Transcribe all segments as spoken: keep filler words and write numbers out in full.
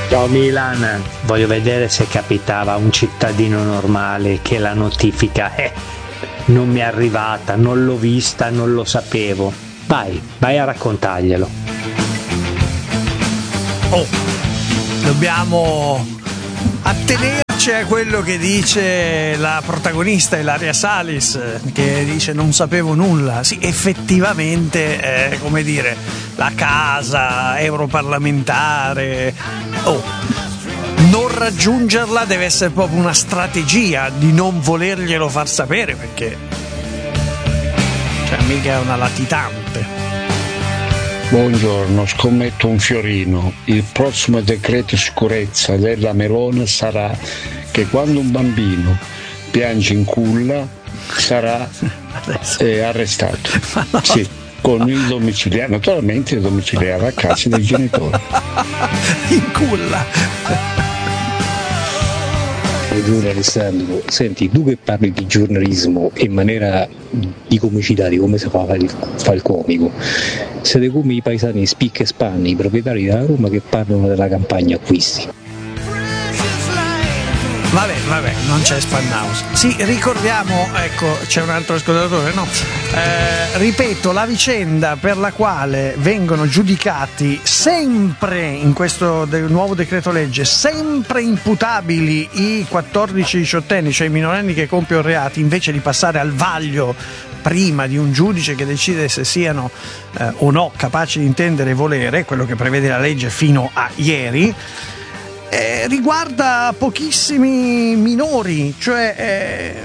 Ciao Milan, voglio vedere se capitava a un cittadino normale che la notifica eh, non mi è arrivata, non l'ho vista, non lo sapevo. Vai, vai a raccontarglielo. Oh, dobbiamo attenerci a quello che dice la protagonista Ilaria Salis, che dice non sapevo nulla. Sì, effettivamente, eh, come dire, la casa europarlamentare, oh, non raggiungerla deve essere proprio una strategia di non volerglielo far sapere, perché cioè mica è una latitante. Buongiorno, scommetto un fiorino. Il prossimo decreto sicurezza della Meloni sarà che quando un bambino piange in culla sarà eh, arrestato. No. Sì, con il domiciliare, naturalmente il domiciliare a casa dei genitori. In culla. Buongiorno Alessandro, senti, tu che parli di giornalismo in maniera di comicità, di come si fa il, fa il comico, siete come i paesani spicche e spanni, i proprietari della Roma che parlano della campagna acquisti. Vabbè, vabbè, non c'è Spanhouse. Sì, ricordiamo, ecco, c'è un altro ascoltatore, no? Eh, ripeto, la vicenda per la quale vengono giudicati sempre in questo de- nuovo decreto legge, sempre imputabili i quattordici diciottenni, cioè i minorenni che compiono reati, invece di passare al vaglio prima di un giudice che decide se siano eh, o no capaci di intendere e volere, quello che prevede la legge fino a ieri. Eh, riguarda pochissimi minori, cioè eh,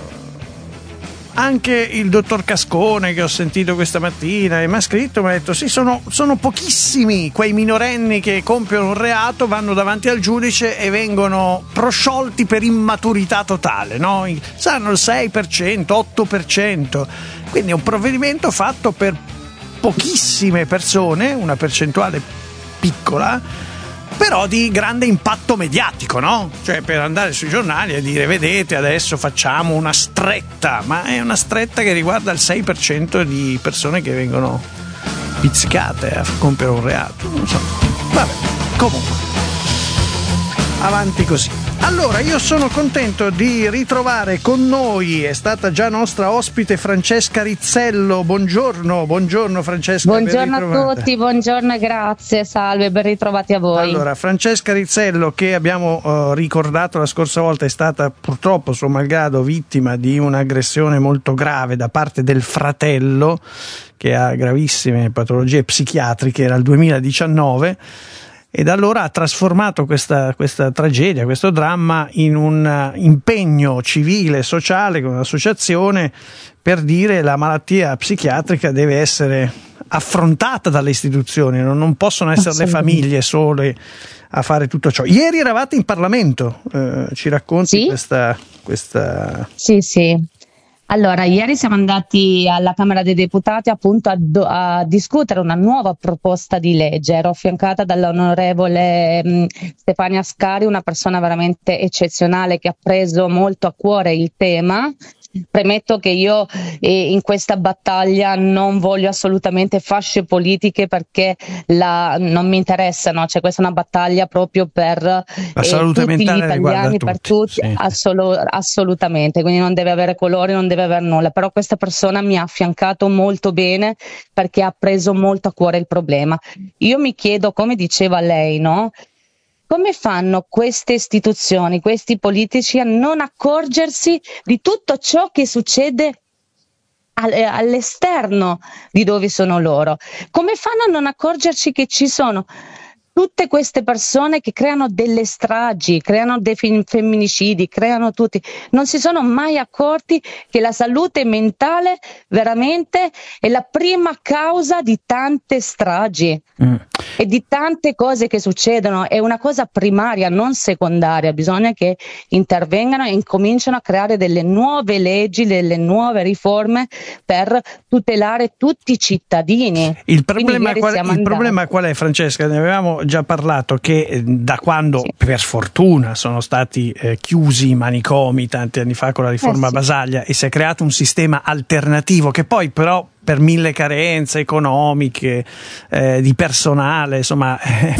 anche il dottor Cascone che ho sentito questa mattina e mi ha scritto, mi ha detto sì, sono, sono pochissimi quei minorenni che compiono un reato, vanno davanti al giudice e vengono prosciolti per immaturità totale, no? Saranno il sei per cento, otto per cento, quindi è un provvedimento fatto per pochissime persone, una percentuale piccola, però di grande impatto mediatico, no? Cioè per andare sui giornali e dire vedete adesso facciamo una stretta, ma è una stretta che riguarda il sei per cento di persone che vengono pizzicate a compiere un reato, non so. Vabbè, comunque avanti così. Allora, io sono contento di ritrovare con noi, è stata già nostra ospite Francesca Rizzello. Buongiorno, buongiorno Francesca. Buongiorno a tutti, buongiorno e grazie, salve, ben ritrovati a voi. Allora, Francesca Rizzello, che abbiamo uh, ricordato la scorsa volta, è stata purtroppo, suo malgrado, vittima di un'aggressione molto grave da parte del fratello, che ha gravissime patologie psichiatriche, era il duemiladiciannove. E da allora ha trasformato questa, questa tragedia, questo dramma in un impegno civile, sociale, con un'associazione per dire la malattia psichiatrica deve essere affrontata dalle istituzioni, non, non possono essere le famiglie sole a fare tutto ciò. Ieri eravate in Parlamento, eh, ci racconti sì? questa, questa... Sì, sì. Allora, ieri siamo andati alla Camera dei Deputati appunto a, do, a discutere una nuova proposta di legge. Ero affiancata dall'onorevole mh, Stefania Ascari, una persona veramente eccezionale che ha preso molto a cuore il tema. Premetto che io eh, in questa battaglia non voglio assolutamente fasce politiche, perché la, non mi interessano, cioè questa è una battaglia proprio per la eh, salute tutti gli italiani, tutti, per tutti, sì. assolu- assolutamente, quindi non deve avere colori, non deve avere nulla, però questa persona mi ha affiancato molto bene perché ha preso molto a cuore il problema. Io mi chiedo, come diceva lei, no? Come fanno queste istituzioni, questi politici a non accorgersi di tutto ciò che succede all'esterno di dove sono loro? Come fanno a non accorgerci che ci sono tutte queste persone che creano delle stragi, creano dei femminicidi, creano tutti, non si sono mai accorti che la salute mentale veramente è la prima causa di tante stragi mm. e di tante cose che succedono, è una cosa primaria, non secondaria, bisogna che intervengano e incominciano a creare delle nuove leggi, delle nuove riforme per tutelare tutti i cittadini. Il problema, qual, il problema qual è, Francesca? Ne avevamo già parlato, che da quando sì. per fortuna sono stati eh, chiusi i manicomi tanti anni fa con la riforma eh sì. Basaglia, e si è creato un sistema alternativo che poi però per mille carenze economiche, eh, di personale, insomma, eh,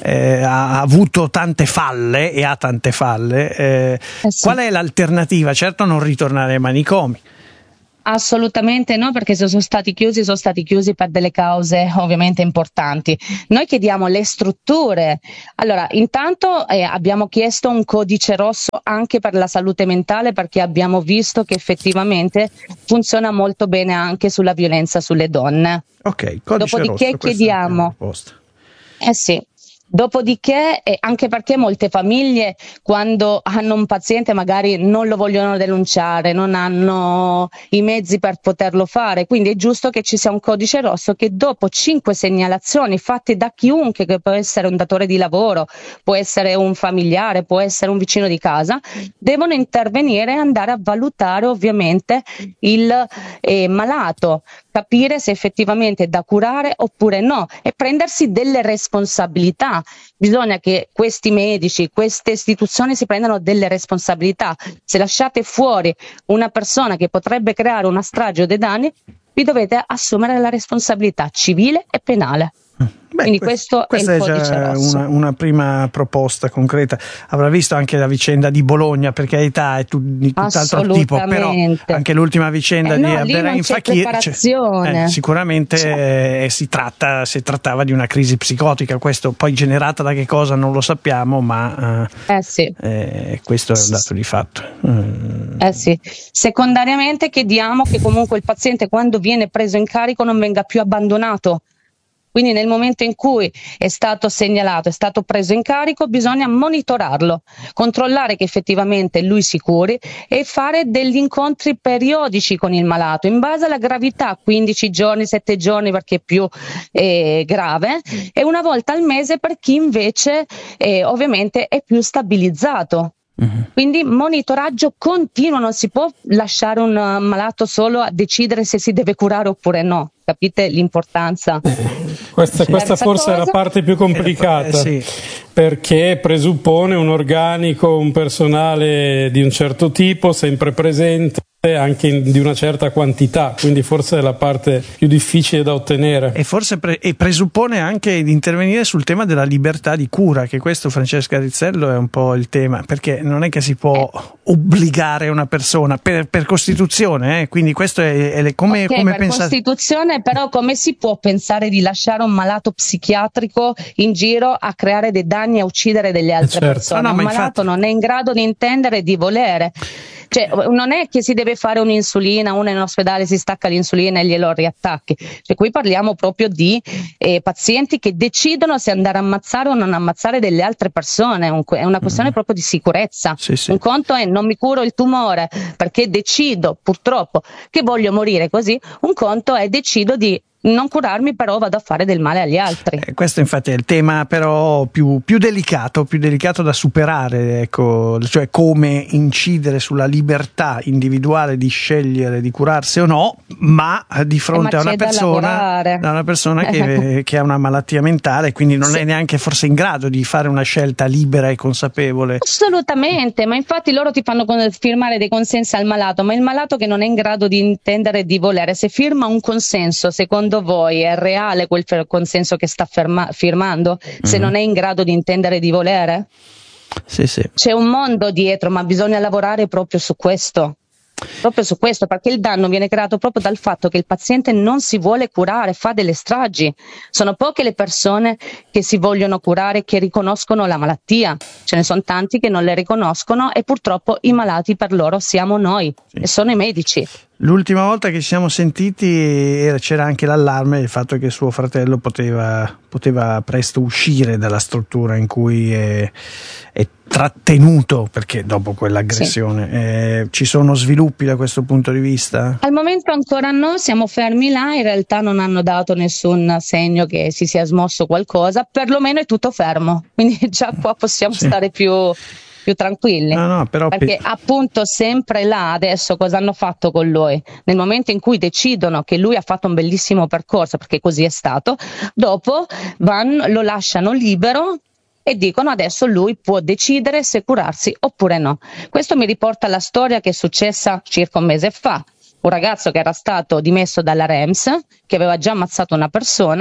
eh, ha avuto tante falle e ha tante falle, eh, Eh sì. qual è l'alternativa? Certo non ritornare ai manicomi. Assolutamente no, perché se sono stati chiusi, sono stati chiusi per delle cause ovviamente importanti. Noi chiediamo le strutture. Allora, intanto eh, abbiamo chiesto un codice rosso anche per la salute mentale, perché abbiamo visto che effettivamente funziona molto bene anche sulla violenza sulle donne. Ok, codice Dopodiché rosso, questa è chiediamo- la prima proposta. Eh sì. Dopodiché, eh, anche perché molte famiglie quando hanno un paziente magari non lo vogliono denunciare, non hanno i mezzi per poterlo fare, quindi è giusto che ci sia un codice rosso che dopo cinque segnalazioni fatte da chiunque, che può essere un datore di lavoro, può essere un familiare, può essere un vicino di casa, devono intervenire e andare a valutare ovviamente il eh, malato, capire se effettivamente è da curare oppure no e prendersi delle responsabilità. Bisogna che questi medici, queste istituzioni si prendano delle responsabilità. Se lasciate fuori una persona che potrebbe creare una strage o dei danni, vi dovete assumere la responsabilità civile e penale. Beh, Quindi questo, questo è il questa codice già rosso. una, una prima proposta concreta. Avrà visto anche la vicenda di Bologna, per carità è tu, di tutt'altro tipo, però Assolutamente. anche l'ultima vicenda Eh di no, lì Abderrahim non c'è Fakir, preparazione. eh, sicuramente Cioè. eh, si tratta si trattava di una crisi psicotica, questo poi generata da che cosa non lo sappiamo, ma Eh sì. eh, questo è un dato di fatto. Mm. Eh sì. Secondariamente chiediamo che comunque il paziente quando viene preso in carico non venga più abbandonato. Quindi nel momento in cui è stato segnalato, è stato preso in carico, bisogna monitorarlo, controllare che effettivamente lui si curi e fare degli incontri periodici con il malato in base alla gravità, quindici giorni, sette giorni perché è più eh, grave, e una volta al mese per chi invece eh, ovviamente è più stabilizzato. Quindi monitoraggio continuo, non si può lasciare un uh, malato solo a decidere se si deve curare oppure no. Capite l'importanza? Questa, questa Terza forse è la cosa- parte più complicata, Eh, sì. perché presuppone un organico, un personale di un certo tipo, sempre presente, anche in- di una certa quantità, quindi forse è la parte più difficile da ottenere. E forse pre- e presuppone anche di intervenire sul tema della libertà di cura, che questo, Francesca Rizzello, è un po' il tema, perché non è che si può obbligare una persona per, per Costituzione, eh? Quindi questo è, è le- come, Ok, come per pensate? Costituzione, però come si può pensare di lasciare un malato psichiatrico in giro a creare dei danni e a uccidere delle altre certo. persone? No, no, un ma malato infatti- non è in grado di intendere e di volere. Cioè, non è che si deve fare un'insulina, uno in ospedale si stacca l'insulina e glielo riattacchi. Cioè, qui parliamo proprio di eh, pazienti che decidono se andare a ammazzare o non ammazzare delle altre persone. Un- È una questione proprio di sicurezza. Sì, sì. Un conto è non mi curo il tumore perché decido purtroppo che voglio morire così, un conto è decido di non curarmi però vado a fare del male agli altri. Eh, questo infatti è il tema però più, più delicato, più delicato da superare, ecco, cioè come incidere sulla libertà individuale di scegliere di curarsi o no, ma di fronte Eh, ma a una c'è da persona, lavorare. a una persona che, che ha una malattia mentale, quindi non Sì. è neanche forse in grado di fare una scelta libera e consapevole. Assolutamente, ma infatti loro ti fanno con- firmare dei consensi al malato, ma il malato che non è in grado di intendere e di volere, se firma un consenso, secondo voi è reale quel fer- consenso che sta ferma- firmando? Se non è in grado di intendere e di volere? Sì, sì. C'è un mondo dietro, ma bisogna lavorare proprio su questo. Proprio su questo, perché il danno viene creato proprio dal fatto che il paziente non si vuole curare, fa delle stragi. Sono poche le persone che si vogliono curare, che riconoscono la malattia. Ce ne sono tanti che non le riconoscono e purtroppo i malati per loro siamo noi e sono i medici. L'ultima volta che ci siamo sentiti era- c'era anche l'allarme del fatto che suo fratello poteva, poteva presto uscire dalla struttura in cui è, è trattenuto, perché dopo quell'aggressione eh, ci sono sviluppi da questo punto di vista? Al momento ancora no, siamo fermi là, in realtà non hanno dato nessun segno che si sia smosso qualcosa, perlomeno è tutto fermo, quindi già qua possiamo Sì. stare più, più tranquilli. No, no, però Perché appunto sempre là adesso cosa hanno fatto con lui? Nel momento in cui decidono che lui ha fatto un bellissimo percorso, perché così è stato, dopo vanno, lo lasciano libero e dicono adesso lui può decidere se curarsi oppure no. Questo mi riporta alla storia che è successa circa un mese fa. Un ragazzo che era stato dimesso dalla R E M S, che aveva già ammazzato una persona,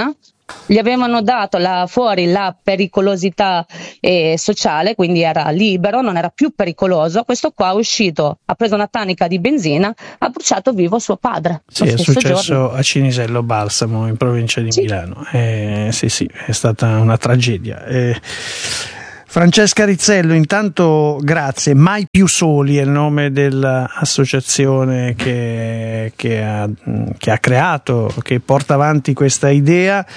gli avevano dato la, fuori la pericolosità eh, sociale, quindi era libero, non era più pericoloso. Questo qua è uscito, ha preso una tanica di benzina, ha bruciato vivo suo padre. Sì, è successo giorno. a Cinisello Balsamo, in provincia di sì. Milano. Eh, sì, sì, è stata una tragedia. Eh, Francesca Rizzello, intanto grazie. Mai più soli è il nome dell'associazione che, che, ha, che ha creato, che porta avanti questa idea.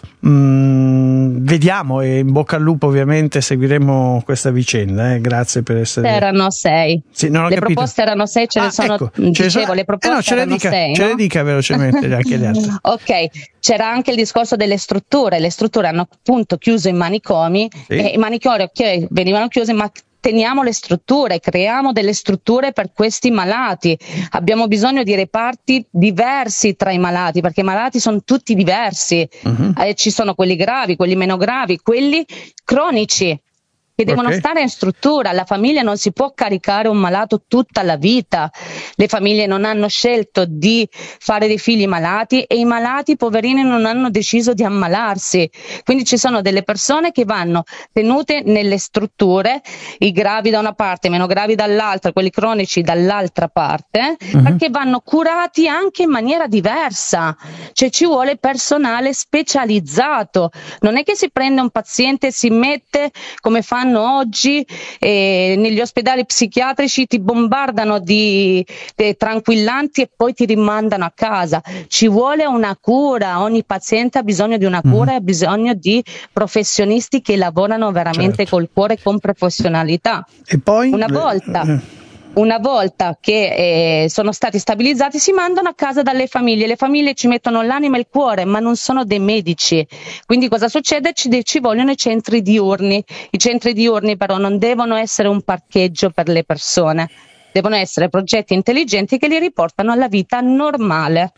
Mm, vediamo, e in bocca al lupo, ovviamente seguiremo questa vicenda. Eh. Grazie per essere. Erano sei. Sì, non ho le capito. proposte erano sei, ce ah, ne sono. Ecco, dicevo, sono... le proposte eh no, ce erano le dica, sei. Ce no? le dica velocemente anche le altre. Ok, c'era anche il discorso delle strutture. Le strutture hanno appunto chiuso i manicomi, sì. e i manicomi okay, venivano chiusi, ma teniamo le strutture, creiamo delle strutture per questi malati. Abbiamo bisogno di reparti diversi tra i malati, perché i malati sono tutti diversi. Uh-huh. Eh, ci sono quelli gravi, quelli meno gravi, quelli cronici, che devono okay. stare in struttura. La famiglia non si può caricare un malato tutta la vita. Le famiglie non hanno scelto di fare dei figli malati e i malati poverini non hanno deciso di ammalarsi. Quindi ci sono delle persone che vanno tenute nelle strutture, i gravi da una parte, meno gravi dall'altra, quelli cronici dall'altra parte, uh-huh. perché vanno curati anche in maniera diversa. Cioè ci vuole personale specializzato. Non è che si prende un paziente e si mette come fa oggi eh, negli ospedali psichiatrici, ti bombardano di, di tranquillanti e poi ti rimandano a casa. Ci vuole una cura, ogni paziente ha bisogno di una cura mm. e ha bisogno di professionisti che lavorano veramente certo. col cuore e con professionalità. E poi una volta Una volta che eh, sono stati stabilizzati, si mandano a casa dalle famiglie. Le famiglie ci mettono l'anima e il cuore, ma non sono dei medici. Quindi cosa succede? Ci, ci vogliono i centri diurni. I centri diurni però non devono essere un parcheggio per le persone. Devono essere progetti intelligenti che li riportano alla vita normale.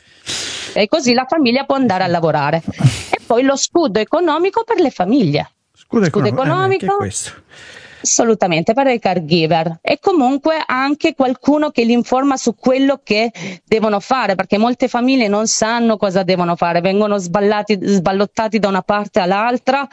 E così la famiglia può andare a lavorare. E poi lo scudo economico per le famiglie. Scudo, scudo economico. economico. Eh, questo. Assolutamente, per i caregiver, e comunque anche qualcuno che li informa su quello che devono fare, perché molte famiglie non sanno cosa devono fare, vengono sballati, sballottati da una parte all'altra.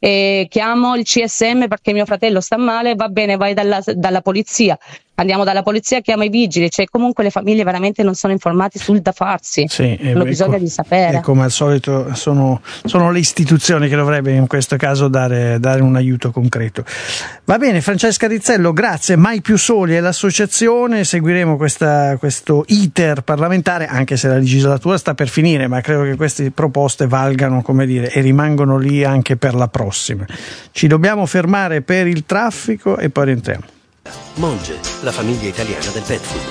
E chiamo il C S M perché mio fratello sta male, va bene, vai dalla, dalla polizia. Andiamo dalla polizia, chiama i vigili, cioè comunque le famiglie veramente non sono informate sul da farsi, sì, hanno bisogno di sapere. E come al solito sono, sono le istituzioni che dovrebbero in questo caso dare, dare un aiuto concreto. Va bene, Francesca Rizzello, grazie. Mai più soli è l'associazione, seguiremo questa, questo iter parlamentare, anche se la legislatura sta per finire, ma credo che queste proposte valgano, come dire, e rimangono lì anche per la prossima. Ci dobbiamo fermare per il traffico e poi rientriamo. Monge, la famiglia italiana del pet food,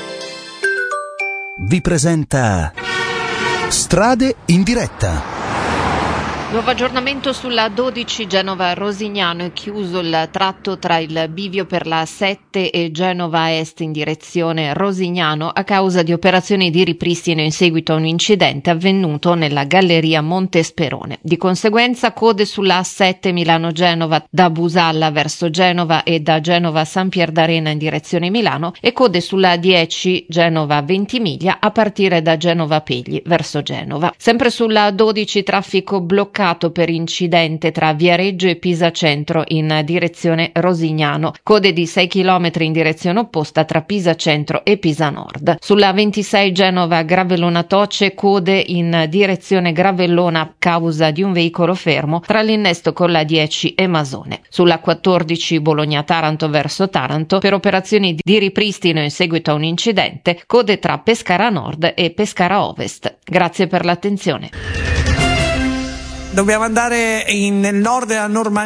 vi presenta Strade in diretta. Nuovo aggiornamento sulla dodici Genova-Rosignano, è chiuso il tratto tra il bivio per la sette e Genova Est in direzione Rosignano a causa di operazioni di ripristino in seguito a un incidente avvenuto nella galleria Montesperone. Di conseguenza code sulla A sette Milano-Genova da Busalla verso Genova e da Genova San Pier d'Arena in direzione Milano e code sulla dieci Genova-Ventimiglia a partire da Genova Pegli verso Genova. Sempre sulla dodici traffico bloccato per incidente tra Viareggio e Pisa Centro in direzione Rosignano, code di sei chilometri in direzione opposta tra Pisa Centro e Pisa Nord. Sulla ventisei Genova Gravellona Toce, code in direzione Gravellona a causa di un veicolo fermo tra l'innesto con la dieci e Masone. Sulla quattordici Bologna Taranto verso Taranto per operazioni di ripristino in seguito a un incidente, code tra Pescara Nord e Pescara Ovest. Grazie per l'attenzione. Dobbiamo andare in, nel nord della Normandia.